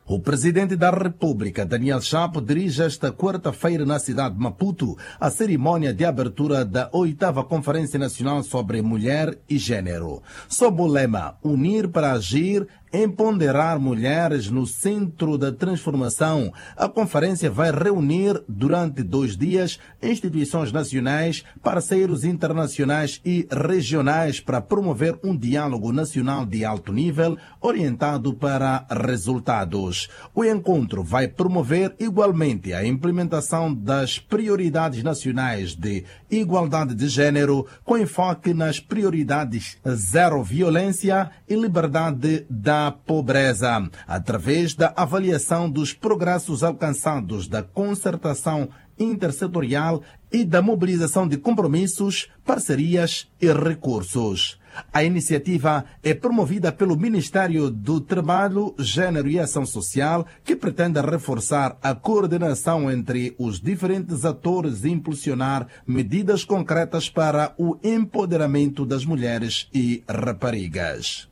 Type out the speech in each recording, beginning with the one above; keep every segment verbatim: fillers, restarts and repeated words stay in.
O presidente da República, Daniel Chapo, dirige esta quarta-feira na cidade de Maputo a cerimônia de abertura da oitava Conferência Nacional sobre Mulher e Gênero. Sob o lema Unir para Agir, empoderar mulheres no centro da transformação, a conferência vai reunir durante dois dias instituições nacionais, parceiros internacionais e regionais para promover um diálogo nacional de alto nível orientado para resultados. O encontro vai promover igualmente a implementação das prioridades nacionais de igualdade de gênero, com enfoque nas prioridades zero violência e liberdade da pobreza, através da avaliação dos progressos alcançados, da concertação intersetorial e da mobilização de compromissos, parcerias e recursos. A iniciativa é promovida pelo Ministério do Trabalho, Gênero e Ação Social, que pretende reforçar a coordenação entre os diferentes atores e impulsionar medidas concretas para o empoderamento das mulheres e raparigas.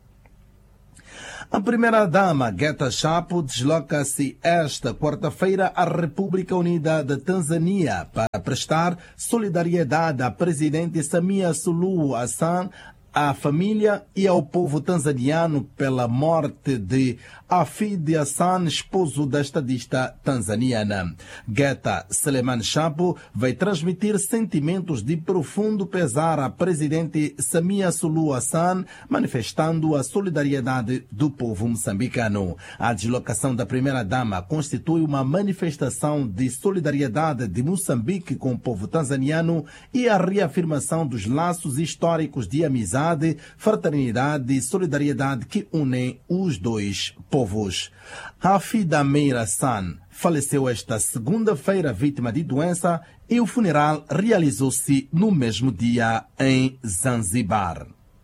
A primeira-dama, Geta Chapo, desloca-se esta quarta-feira à República Unida da Tanzânia para prestar solidariedade à presidente Samia Suluhu Hassan, à família e ao povo tanzaniano pela morte de Hafidh Hassan, esposo da estadista tanzaniana. Geta Seleman Chapo vai transmitir sentimentos de profundo pesar à presidente Samia Suluhu Hassan, manifestando a solidariedade do povo moçambicano. A deslocação da primeira-dama constitui uma manifestação de solidariedade de Moçambique com o povo tanzaniano e a reafirmação dos laços históricos de amizade, fraternidade e solidariedade que unem os dois povos. Hafidh Hassan faleceu esta segunda-feira vítima de doença e o funeral realizou-se no mesmo dia em Zanzibar.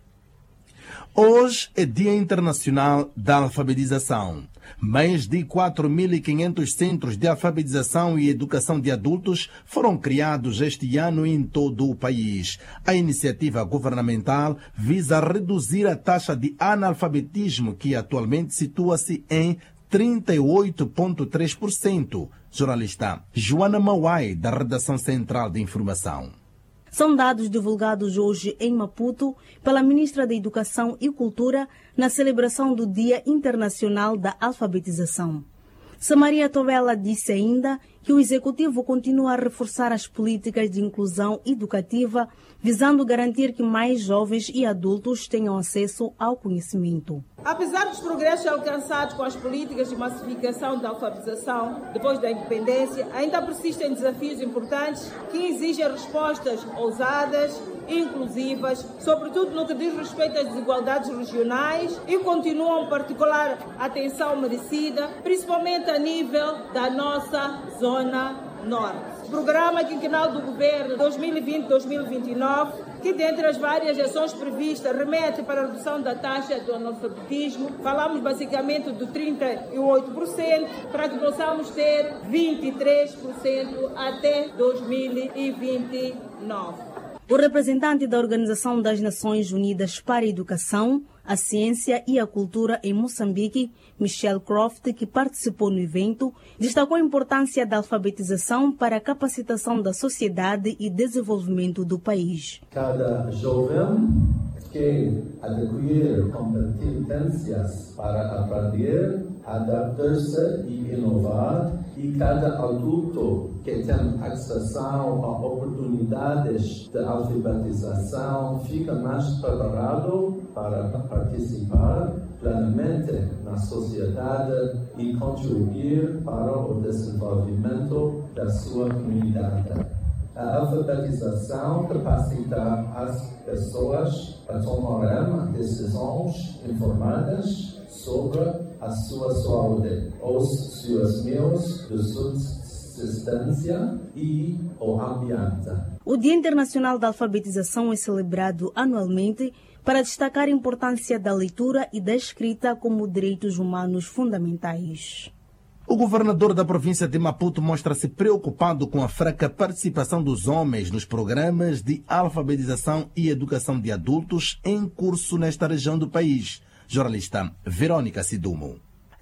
Hoje é Dia Internacional da Alfabetização. Mais de quatro mil e quinhentos centros de alfabetização e educação de adultos foram criados este ano em todo o país. A iniciativa governamental visa reduzir a taxa de analfabetismo, que atualmente situa-se em trinta e oito vírgula três por cento. Jornalista Joana Mauai, da Redação Central de Informação. São dados divulgados hoje em Maputo pela Ministra da Educação e Cultura na celebração do Dia Internacional da Alfabetização. Samaria Tovela disse ainda que o Executivo continua a reforçar as políticas de inclusão educativa, visando garantir que mais jovens e adultos tenham acesso ao conhecimento. Apesar dos progressos alcançados com as políticas de massificação da alfabetização depois da independência, ainda persistem desafios importantes que exigem respostas ousadas e inclusivas, sobretudo no que diz respeito às desigualdades regionais, e continuam particular atenção merecida, principalmente a nível da nossa zona norte. O Programa Quinquenal do Governo dois mil e vinte a dois mil e vinte e nove, que dentre as várias ações previstas remete para a redução da taxa do analfabetismo, falamos basicamente de trinta e oito por cento, para que possamos ter vinte e três por cento até dois mil e vinte e nove. O representante da Organização das Nações Unidas para a Educação, a Ciência e a Cultura em Moçambique, Michelle Croft, que participou no evento, destacou a importância da alfabetização para a capacitação da sociedade e desenvolvimento do país. Cada jovem que adquirir competências para aprender, adaptar-se e inovar, e cada adulto que tem acesso a oportunidades de alfabetização fica mais preparado para participar plenamente na sociedade e contribuir para o desenvolvimento da sua comunidade. A alfabetização capacita as pessoas a tomarem decisões informadas sobre a sua saúde, os seus meios de subsistência e o ambiente. O Dia Internacional da Alfabetização é celebrado anualmente para destacar a importância da leitura e da escrita como direitos humanos fundamentais. O governador da província de Maputo mostra-se preocupado com a fraca participação dos homens nos programas de alfabetização e educação de adultos em curso nesta região do país. Jornalista Verônica Sidumo.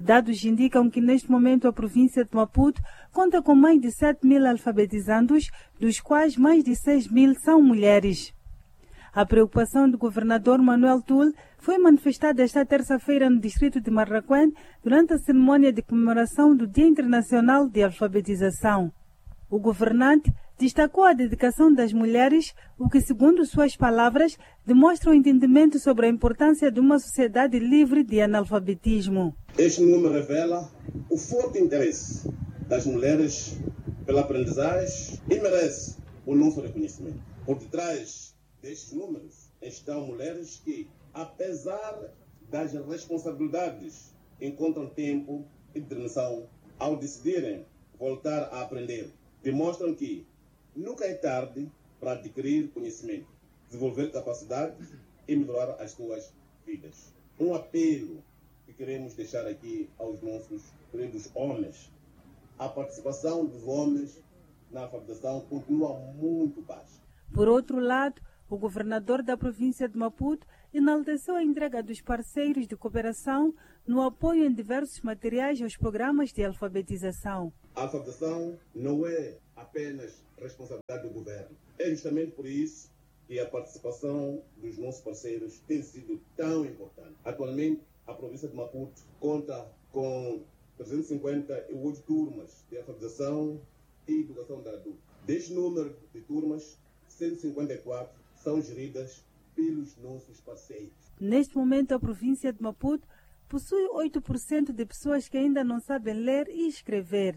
Dados indicam que neste momento a província de Maputo conta com mais de sete mil alfabetizandos, dos quais mais de seis mil são mulheres. A preocupação do governador Manuel Tul foi manifestada esta terça-feira no distrito de Marraquém durante a cerimônia de comemoração do Dia Internacional de Alfabetização. O governante destacou a dedicação das mulheres, o que, segundo suas palavras, demonstra o entendimento sobre a importância de uma sociedade livre de analfabetismo. Este número revela o forte interesse das mulheres pela aprendizagem e merece o nosso reconhecimento. Por detrás destes números estão mulheres que, apesar das responsabilidades, encontram tempo e determinação ao decidirem voltar a aprender. Demonstram que nunca é tarde para adquirir conhecimento, desenvolver capacidades e melhorar as suas vidas. Um apelo que queremos deixar aqui aos nossos queridos homens: a participação dos homens na alfabetização continua muito baixa. Por outro lado, o governador da província de Maputo enalteceu a entrega dos parceiros de cooperação no apoio em diversos materiais aos programas de alfabetização. A alfabetização não é apenas responsabilidade do governo. É justamente por isso que a participação dos nossos parceiros tem sido tão importante. Atualmente, a província de Maputo conta com trezentas e cinquenta e oito turmas de alfabetização e educação de adulto. Deste número de turmas, cento e cinquenta e quatro são geridas pelos nossos parceiros. Neste momento, a província de Maputo possui oito por cento de pessoas que ainda não sabem ler e escrever.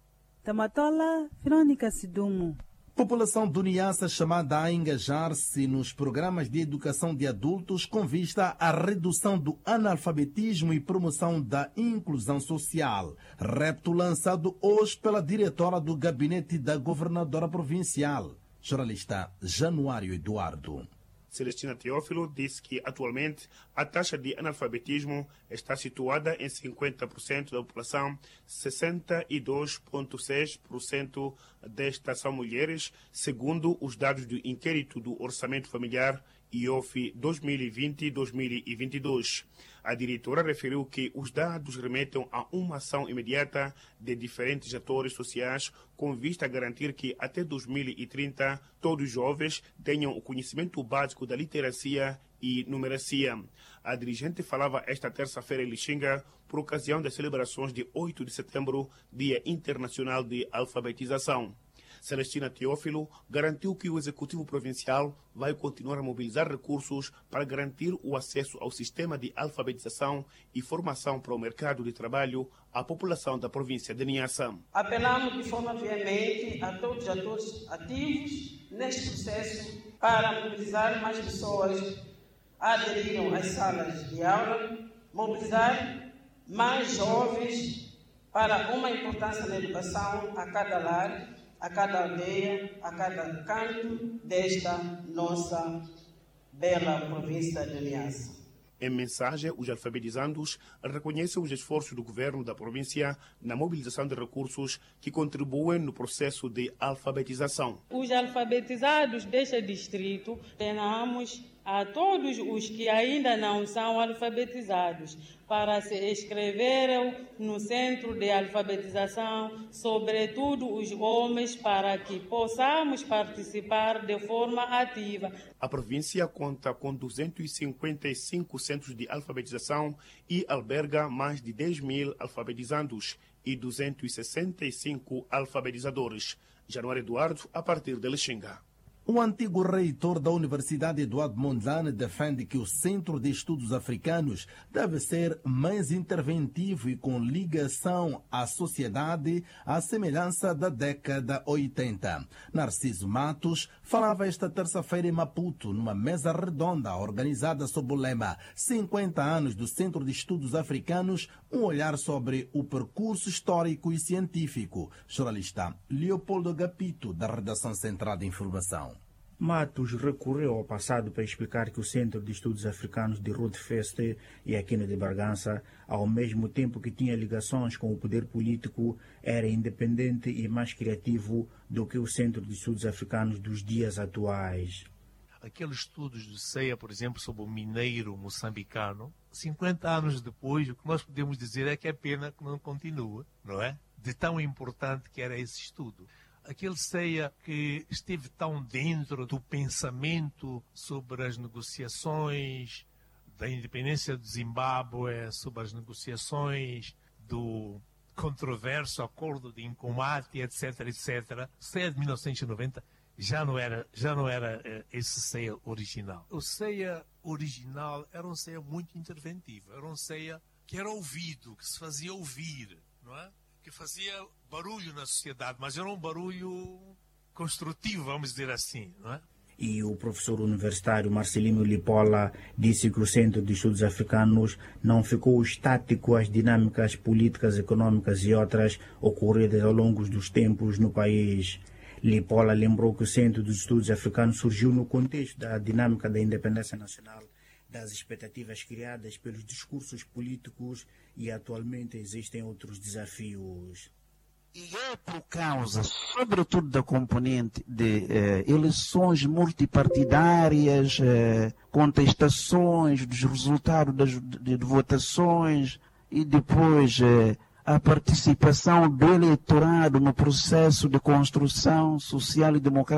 Tamatola, Verônica Sidumo. População do Niassa chamada a engajar-se nos programas de educação de adultos com vista à redução do analfabetismo e promoção da inclusão social. Repto lançado hoje pela diretora do gabinete da governadora provincial, jornalista Januário Eduardo. Celestina Teófilo disse que, atualmente, a taxa de analfabetismo está situada em cinquenta por cento da população, sessenta e dois vírgula seis por cento destas são mulheres, segundo os dados do inquérito do Orçamento Familiar I O F dois mil e vinte a dois mil e vinte e dois. A diretora referiu que os dados remetem a uma ação imediata de diferentes atores sociais com vista a garantir que até dois mil e trinta todos os jovens tenham o conhecimento básico da literacia e numeracia. A dirigente falava esta terça-feira em Lixinga por ocasião das celebrações de oito de setembro, Dia Internacional de Alfabetização. Celestina Teófilo garantiu que o Executivo Provincial vai continuar a mobilizar recursos para garantir o acesso ao sistema de alfabetização e formação para o mercado de trabalho à população da província de Niassa. Apelamos de forma veemente a todos os atores ativos neste processo para mobilizar mais pessoas a aderirem às salas de aula, mobilizar mais jovens para uma importância na educação a cada lar, a cada aldeia, a cada canto desta nossa bela província de Niassa. Em mensagem, os alfabetizandos reconhecem os esforços do governo da província na mobilização de recursos que contribuem no processo de alfabetização. Os alfabetizados deste distrito, tenhamos a todos os que ainda não são alfabetizados para se inscreverem no centro de alfabetização, sobretudo os homens, para que possamos participar de forma ativa. A província conta com duzentos e cinquenta e cinco centros de alfabetização e alberga mais de dez mil alfabetizandos e duzentos e sessenta e cinco alfabetizadores. Januário Eduardo, a partir de Lixinga. O antigo reitor da Universidade Eduardo Mondlane defende que o Centro de Estudos Africanos deve ser mais interventivo e com ligação à sociedade à semelhança da década oitenta. Narciso Matos falava esta terça-feira em Maputo, numa mesa redonda organizada sob o lema cinquenta anos do Centro de Estudos Africanos, um olhar sobre o percurso histórico e científico. Jornalista Leopoldo Gapito, da Redação Central de Informação. Matos recorreu ao passado para explicar que o Centro de Estudos Africanos de Rodefeste e Aquino de Bragança, ao mesmo tempo que tinha ligações com o poder político, era independente e mais criativo do que o Centro de Estudos Africanos dos dias atuais. aqueles estudos do C E A, por exemplo, sobre o mineiro moçambicano, cinquenta anos depois, o que nós podemos dizer é que é pena que não continua, não é? De tão importante que era esse estudo. Aquele C E A que esteve tão dentro do pensamento sobre as negociações da independência do Zimbábue, sobre as negociações do controverso acordo de Nkomati, etc, etcétera. O C E A de mil novecentos e noventa já não era, já não era uh, esse C E A original. O C E A original era um C E A muito interventivo, era um C E A que era ouvido, que se fazia ouvir, não é? Que fazia barulho na sociedade, mas era um barulho construtivo, vamos dizer assim, não é? E o professor universitário Marcelino Lipola disse que o Centro de Estudos Africanos não ficou estático às dinâmicas políticas, econômicas e outras ocorridas ao longo dos tempos no país. Lipola lembrou que o Centro de Estudos Africanos surgiu no contexto da dinâmica da independência nacional, das expectativas criadas pelos discursos políticos, e atualmente existem outros desafios. E é por causa, sobretudo, da componente de eh, eleições multipartidárias, eh, contestações dos resultados das de, de votações e depois eh, a participação do eleitorado no processo de construção social e democrática